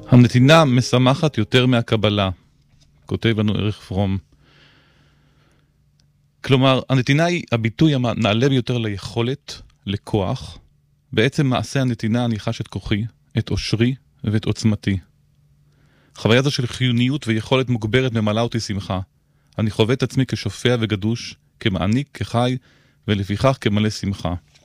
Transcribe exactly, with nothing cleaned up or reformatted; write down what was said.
הנתינה משמחת יותר מהקבלה, כותב לנו ערך פרום. כלומר, הנתינה היא הביטוי הנעלה ביותר ליכולת, לכוח. בעצם מעשה הנתינה אני חש את כוחי, את עושרי ואת עוצמתי. חוויה זו של חיוניות ויכולת מוגברת ממלאה אותי שמחה. אני חווה את עצמי כשופע וגדוש, כמעניק, כחי, ולפיכך כמלא שמחה.